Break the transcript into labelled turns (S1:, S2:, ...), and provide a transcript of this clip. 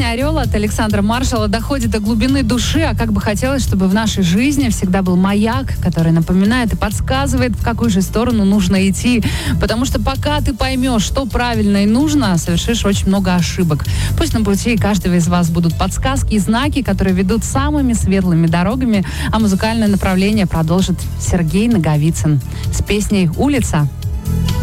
S1: Песня «Орел» от Александра Маршала доходит до глубины души, а как бы хотелось, чтобы в нашей жизни всегда был маяк, который напоминает и подсказывает, в какую же сторону нужно идти. Потому что пока ты поймешь, что правильно и нужно, совершишь очень много ошибок. Пусть на пути каждого из вас будут подсказки и знаки, которые ведут самыми светлыми дорогами, а музыкальное направление продолжит Сергей Наговицын с песней «Улица».